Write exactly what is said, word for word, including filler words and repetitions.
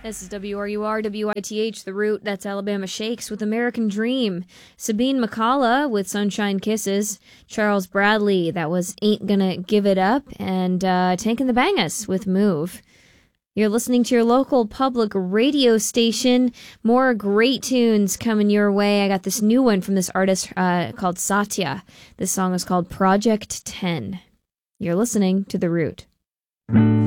This is W R U R W I T H, The Root. That's Alabama Shakes with American Dream. Sabine McCullough with Sunshine Kisses. Charles Bradley, that was Ain't Gonna Give It Up. And uh, Tank and the Bangas with Move. You're listening to your local public radio station. More great tunes coming your way. I got this new one from this artist uh, called Satya. This song is called Project ten. You're listening to The Root.